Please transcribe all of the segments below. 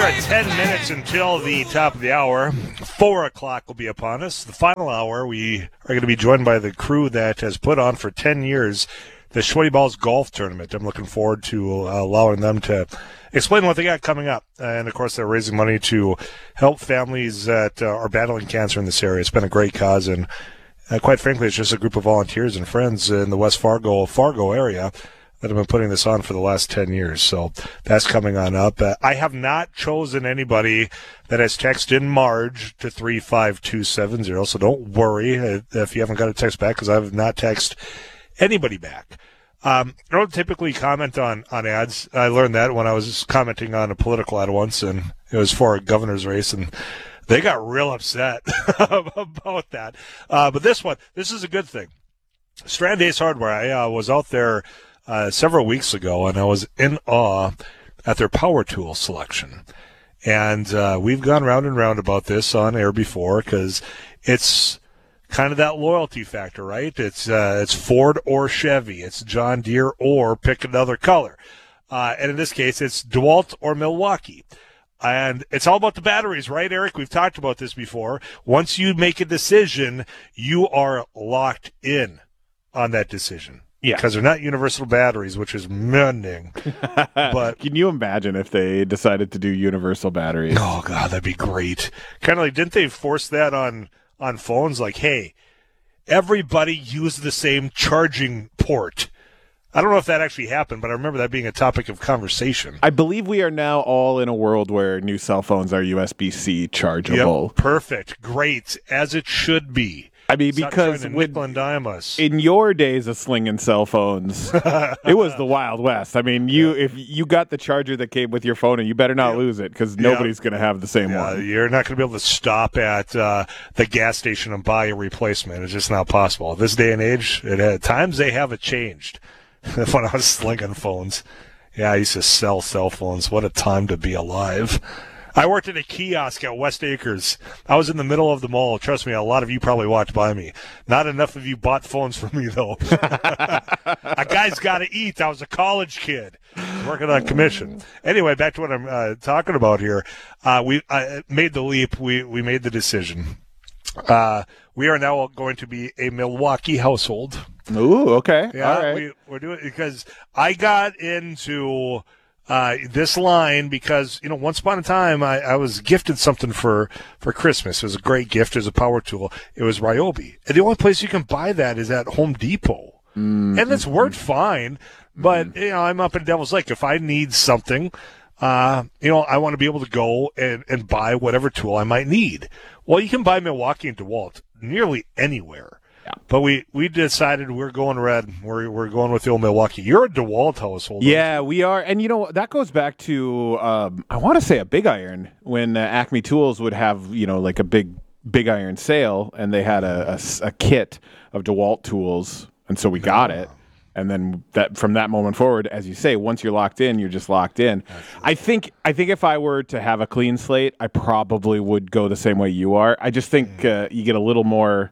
are 10 minutes until the top of the hour. 4 o'clock will be upon us. The final hour, we are going to be joined by the crew that has put on for 10 years the Sweaty Balls Golf Tournament. I'm looking forward to allowing them to explain what they got coming up. And, of course, they're raising money to help families that are battling cancer in this area. It's been a great cause, and quite frankly, it's just a group of volunteers and friends in the West Fargo area that have been putting this on for the last 10 years. So that's coming on up. I have not chosen anybody that has texted Marge to 35270, so don't worry if you haven't got a text back, because I have not texted anybody back. I don't typically comment on ads. I learned that when I was commenting on a political ad once, and it was for a governor's race, and they got real upset about that. But this is a good thing. Strand Ace Hardware, I was out there several weeks ago, and I was in awe at their power tool selection. And we've gone round and round about this on air before, because it's kind of that loyalty factor, right? It's Ford or Chevy. It's John Deere or pick another color. And in this case, it's DeWalt or Milwaukee. And it's all about the batteries, right, Eric? We've talked about this before. Once you make a decision, you are locked in on that decision. Yeah. Because they're not universal batteries, which is maddening. But can you imagine if they decided to do universal batteries? Oh, God, that'd be great. Kind of like, didn't they force that on phones? Like, hey, everybody use the same charging port. I don't know if that actually happened, but I remember that being a topic of conversation. I believe we are now all in a world where new cell phones are USB-C chargeable. Yep, perfect. Great. As it should be. I mean, because nickel and dime us. In your days of slinging cell phones, it was the Wild West. I mean, if you got the charger that came with your phone, and you better not lose it, because nobody's going to have the same one. You're not going to be able to stop at the gas station and buy a replacement. It's just not possible. This day and age, at times they haven't changed. When I was slinging phones, I used to sell cell phones. What a time to be alive. I worked at a kiosk at West Acres. I was in the middle of the mall. Trust me, a lot of you probably walked by me. Not enough of you bought phones from me, though. A guy's got to eat. I was a college kid working on commission. Anyway, back to what I'm talking about here. We made the leap. We made the decision. We are now going to be a Milwaukee household. Ooh, okay. Yeah, all right. We're doing it because I got into this line because, once upon a time I was gifted something for Christmas. It was a great gift. It was a power tool. It was Ryobi. And the only place you can buy that is at Home Depot. Mm-hmm. And it's worked fine, but, I'm up in Devil's Lake. If I need something, I want to be able to go and buy whatever tool I might need. Well, you can buy Milwaukee and DeWalt nearly anywhere. Yeah. But we decided we're going red. We're going with the old Milwaukee. You're a DeWalt household. Yeah, we are. And, that goes back to, I want to say a Big Iron, when Acme Tools would have, like a big iron sale, and they had a kit of DeWalt tools. And so we got it. And then from that moment forward, as you say, once you're locked in, you're just locked in. Absolutely. I think if I were to have a clean slate, I probably would go the same way you are. I just think you get a little more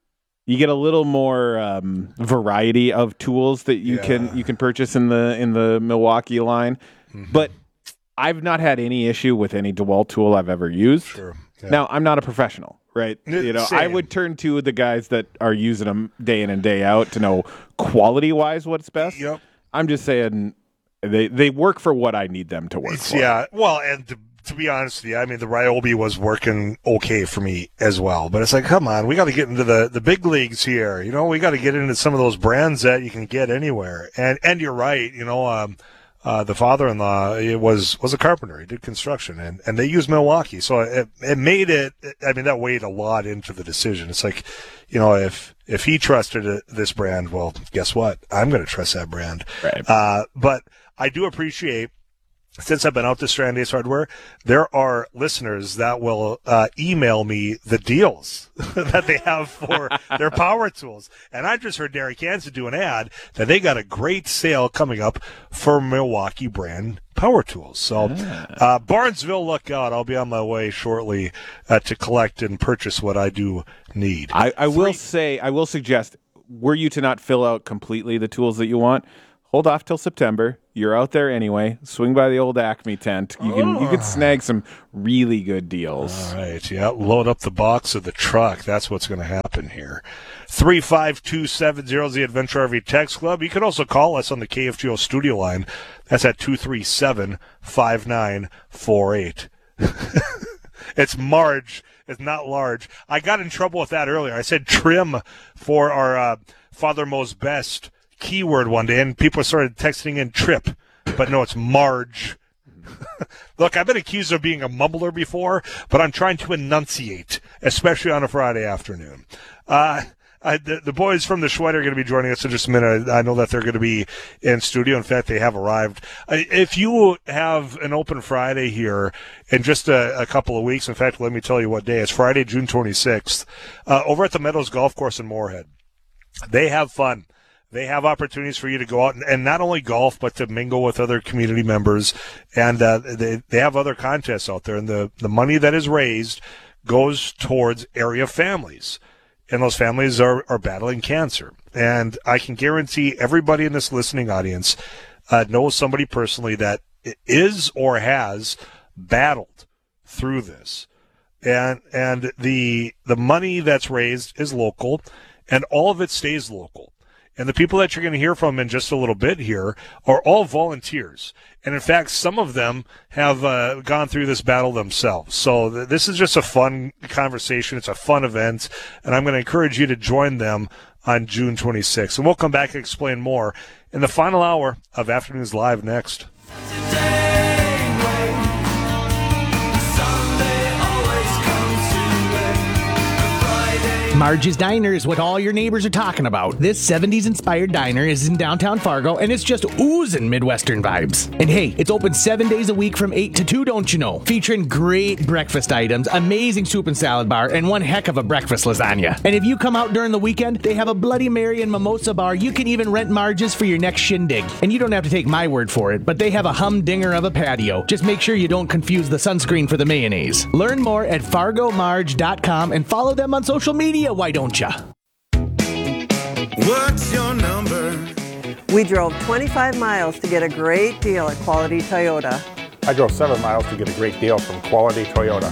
variety of tools that you can purchase in the Milwaukee line. Mm-hmm. But I've not had any issue with any DeWalt tool I've ever used. Sure. Yeah. Now, I'm not a professional, right? Same. I would turn to the guys that are using them day in and day out to know quality-wise what's best. Yep. I'm just saying they work for what I need them to work for. Yeah, well, and to be honest with you, I mean, the Ryobi was working okay for me as well. But it's like, come on, we got to get into the big leagues here. We got to get into some of those brands that you can get anywhere. And you're right, the father-in-law was a carpenter. He did construction, and they used Milwaukee. So it made it, I mean, that weighed a lot into the decision. It's like, if he trusted this brand, well, guess what? I'm going to trust that brand. Right. But I do appreciate, since I've been out to Strand Ace Hardware, there are listeners that will email me the deals that they have for their power tools. And I just heard Derek Hansen do an ad that they got a great sale coming up for Milwaukee brand power tools. So Barnesville, look out. I'll be on my way shortly to collect and purchase what I do need. I will suggest, were you to not fill out completely the tools that you want, hold off till September. You're out there anyway. Swing by the old Acme tent. You can snag some really good deals. All right, yeah. Load up the box of the truck. That's what's going to happen here. 35270 is the Adventure RV Text Club. You can also call us on the KFGO studio line. That's at 237-5948. It's Marge. It's not large. I got in trouble with that earlier. I said trim for our Father Mo's Best keyword one day, and people started texting in trip. But no, it's Marge. Look, I've been accused of being a mumbler before, but I'm trying to enunciate, especially on a Friday afternoon. The boys from the Schweit are going to be joining us in just a minute. I know that they're going to be in studio. In fact, they have arrived. If you have an open Friday here in just a couple of weeks, in fact, let me tell you what day. It's Friday, June 26th, over at the Meadows Golf Course in Moorhead. They have fun. They have opportunities for you to go out and not only golf, but to mingle with other community members. And they have other contests out there. And the money that is raised goes towards area families. And those families are battling cancer. And I can guarantee everybody in this listening audience knows somebody personally that is or has battled through this. And the money that's raised is local, and all of it stays local. And the people that you're going to hear from in just a little bit here are all volunteers. And in fact, some of them have gone through this battle themselves. So this is just a fun conversation. It's a fun event. And I'm going to encourage you to join them on June 26th. And we'll come back and explain more in the final hour of Afternoons Live next. Marge's Diner is what all your neighbors are talking about. This 70s-inspired diner is in downtown Fargo, and it's just oozing Midwestern vibes. And hey, it's open 7 days a week from 8 to 2, don't you know? Featuring great breakfast items, amazing soup and salad bar, and one heck of a breakfast lasagna. And if you come out during the weekend, they have a Bloody Mary and mimosa bar. You can even rent Marge's for your next shindig. And you don't have to take my word for it, but they have a humdinger of a patio. Just make sure you don't confuse the sunscreen for the mayonnaise. Learn more at fargomarge.com and follow them on social media. Why don't ya? What's your number? We drove 25 miles to get a great deal at Quality Toyota. I drove 7 miles to get a great deal from Quality Toyota.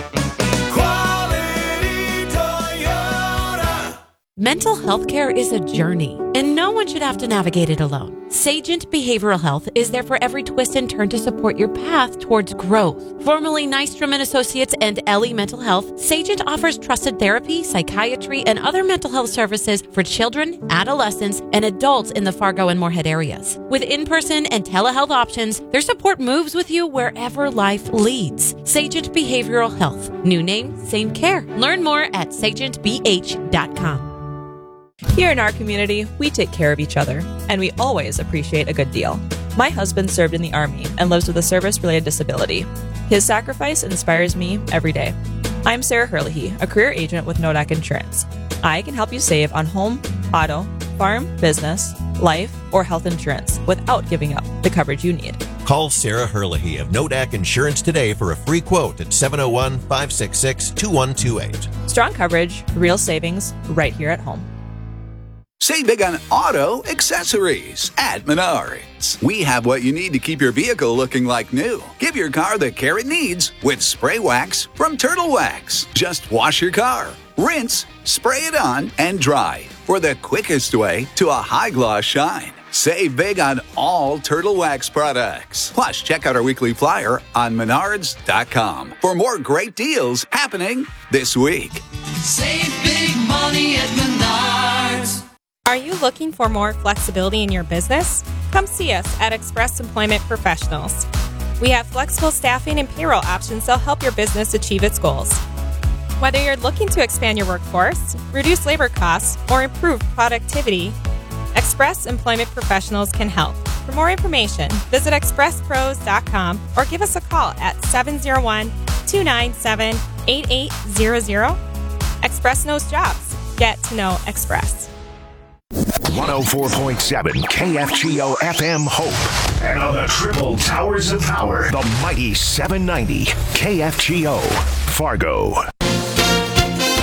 Quality Toyota. Mental health care is a journey, and no one should have to navigate it alone. Sagent Behavioral Health is there for every twist and turn to support your path towards growth. Formerly Nystrom & Associates and Ellie Mental Health, Sagent offers trusted therapy, psychiatry, and other mental health services for children, adolescents, and adults in the Fargo and Moorhead areas. With in-person and telehealth options, their support moves with you wherever life leads. Sagent Behavioral Health. New name, same care. Learn more at sagentbh.com. Here in our community, we take care of each other, and we always appreciate a good deal. My husband served in the Army and lives with a service-related disability. His sacrifice inspires me every day. I'm Sarah Herlihy, a career agent with Nodak Insurance. I can help you save on home, auto, farm, business, life, or health insurance without giving up the coverage you need. Call Sarah Herlihy of Nodak Insurance today for a free quote at 701-566-2128. Strong coverage, real savings, right here at home. Save big on auto accessories at Menards. We have what you need to keep your vehicle looking like new. Give your car the care it needs with spray wax from Turtle Wax. Just wash your car, rinse, spray it on, and dry for the quickest way to a high gloss shine. Save big on all Turtle Wax products. Plus, check out our weekly flyer on Menards.com for more great deals happening this week. Save big money at Menards. Are you looking for more flexibility in your business? Come see us at Express Employment Professionals. We have flexible staffing and payroll options that'll help your business achieve its goals. Whether you're looking to expand your workforce, reduce labor costs, or improve productivity, Express Employment Professionals can help. For more information, visit expresspros.com or give us a call at 701-297-8800. Express knows jobs. Get to know Express. 104.7 KFGO FM Hope. And on the triple towers of power, the mighty 790 KFGO Fargo.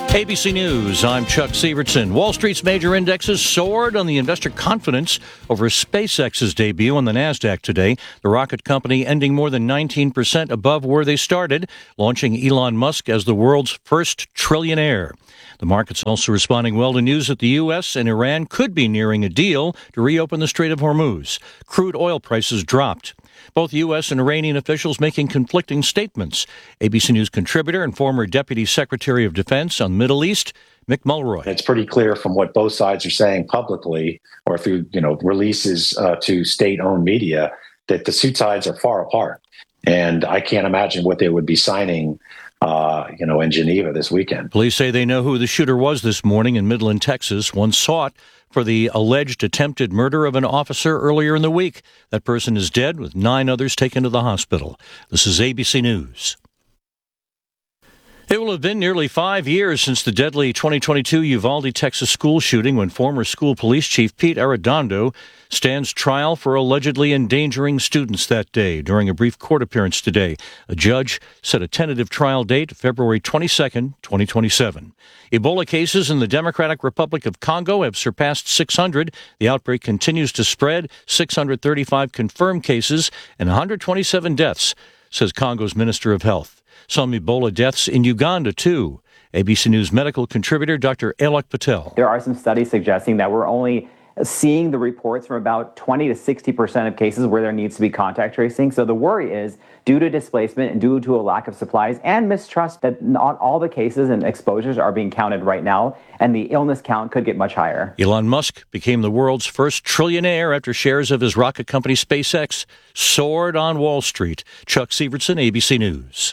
ABC News, I'm Chuck Sievertson. Wall Street's major indexes soared on the investor confidence over SpaceX's debut on the NASDAQ today. The rocket company ending more than 19% above where they started, launching Elon Musk as the world's first trillionaire. The market's also responding well to news that the U.S. and Iran could be nearing a deal to reopen the Strait of Hormuz. Crude oil prices dropped. Both U.S. and Iranian officials making conflicting statements. ABC News contributor and former Deputy Secretary of Defense on the Middle East, Mick Mulroy. It's pretty clear from what both sides are saying publicly or through releases to state-owned media that the two sides are far apart. And I can't imagine what they would be signing in Geneva this weekend. Police say they know who the shooter was this morning in Midland, Texas, one sought for the alleged attempted murder of an officer earlier in the week. That person is dead, with 9 others taken to the hospital. This is ABC News. It will have been nearly 5 years since the deadly 2022 Uvalde, Texas school shooting, when former school police chief Pete Arredondo stands trial for allegedly endangering students that day. During a brief court appearance today, a judge set a tentative trial date, February 22nd, 2027. Ebola cases in the Democratic Republic of Congo have surpassed 600. The outbreak continues to spread, 635 confirmed cases and 127 deaths, says Congo's Minister of Health. Some Ebola deaths in Uganda, too. ABC News medical contributor Dr. Alok Patel. There are some studies suggesting that we're only seeing the reports from about 20 to 60% of cases where there needs to be contact tracing. So the worry is, due to displacement and due to a lack of supplies and mistrust, that not all the cases and exposures are being counted right now, and the illness count could get much higher. Elon Musk became the world's first trillionaire after shares of his rocket company SpaceX soared on Wall Street. Chuck Sievertson, ABC News.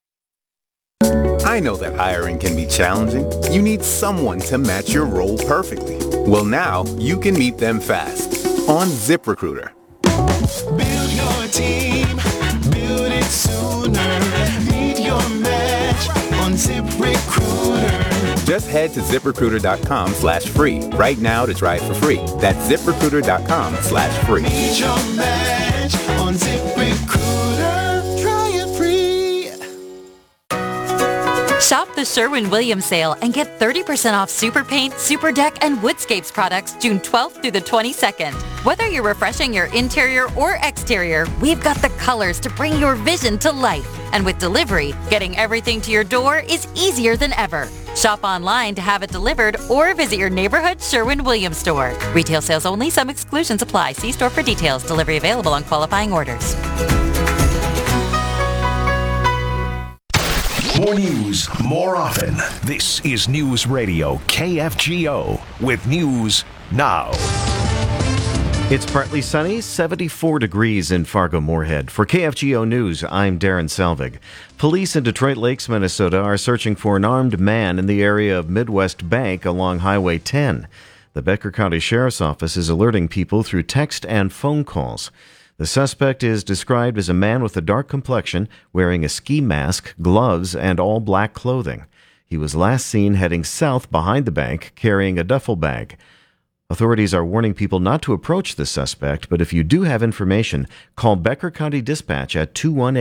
I know that hiring can be challenging. You need someone to match your role perfectly. Well, now you can meet them fast on ZipRecruiter. Build your team, build it sooner. Meet your match on ZipRecruiter. Just head to ZipRecruiter.com/free right now to try it for free. That's ZipRecruiter.com/free. Meet your match on ZipRecruiter. Try it free. Shop the Sherwin-Williams sale and get 30% off Super Paint, Super Deck, and Woodscapes products June 12th through the 22nd. Whether you're refreshing your interior or exterior, we've got the colors to bring your vision to life. And with delivery, getting everything to your door is easier than ever. Shop online to have it delivered or visit your neighborhood Sherwin-Williams store. Retail sales only. Some exclusions apply. See store for details. Delivery available on qualifying orders. More news, more often. This is News Radio KFGO with News Now. It's partly sunny, 74 degrees in Fargo-Moorhead. For KFGO News, I'm Darren Selvig. Police in Detroit Lakes, Minnesota are searching for an armed man in the area of Midwest Bank along Highway 10. The Becker County Sheriff's Office is alerting people through text and phone calls. The suspect is described as a man with a dark complexion, wearing a ski mask, gloves, and all black clothing. He was last seen heading south behind the bank, carrying a duffel bag. Authorities are warning people not to approach the suspect, but if you do have information, call Becker County Dispatch at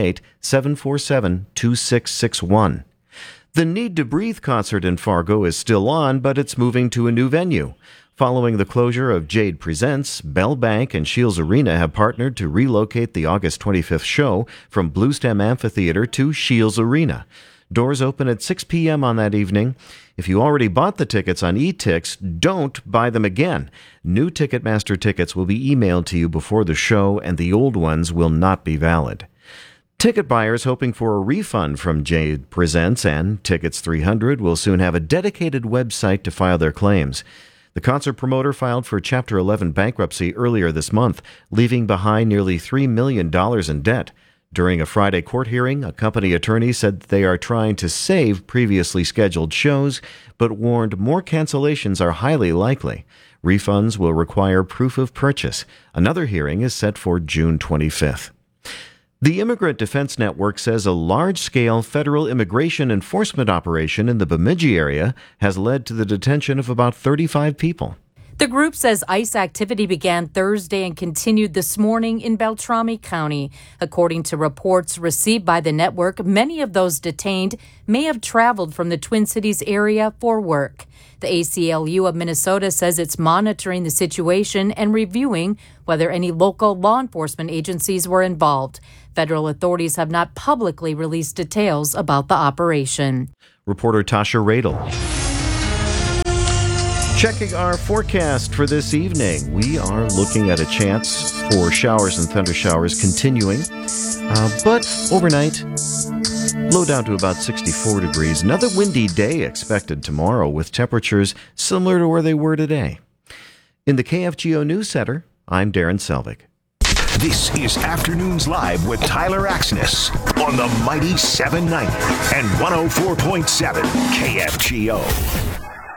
218-747-2661. The Need to Breathe concert in Fargo is still on, but it's moving to a new venue. Following the closure of Jade Presents, Bell Bank and Shields Arena have partnered to relocate the August 25th show from Bluestem Amphitheater to Shields Arena. Doors open at 6 p.m. on that evening. If you already bought the tickets on eTix, don't buy them again. New Ticketmaster tickets will be emailed to you before the show, and the old ones will not be valid. Ticket buyers hoping for a refund from Jade Presents and Tickets 300 will soon have a dedicated website to file their claims. The concert promoter filed for Chapter 11 bankruptcy earlier this month, leaving behind nearly $3 million in debt. During a Friday court hearing, a company attorney said they are trying to save previously scheduled shows, but warned more cancellations are highly likely. Refunds will require proof of purchase. Another hearing is set for June 25th. The Immigrant Defense Network says a large-scale federal immigration enforcement operation in the Bemidji area has led to the detention of about 35 people. The group says ICE activity began Thursday and continued this morning in Beltrami County. According to reports received by the network, many of those detained may have traveled from the Twin Cities area for work. The ACLU of Minnesota says it's monitoring the situation and reviewing whether any local law enforcement agencies were involved. Federal authorities have not publicly released details about the operation. Reporter Tasha Radel. Checking our forecast for this evening, we are looking at a chance for showers and thunder showers continuing, but overnight, low down to about 64 degrees. Another windy day expected tomorrow with temperatures similar to where they were today. In the KFGO News Center, I'm Darren Selvig. This is Afternoons Live with Tyler Axness on the mighty 790 and 104.7 KFGO.